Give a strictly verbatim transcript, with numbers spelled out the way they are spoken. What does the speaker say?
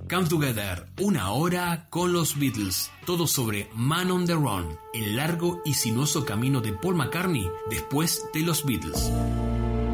Come Together, una hora con los Beatles. Todo sobre Man on the Run, el largo y sinuoso camino de Paul McCartney después de los Beatles.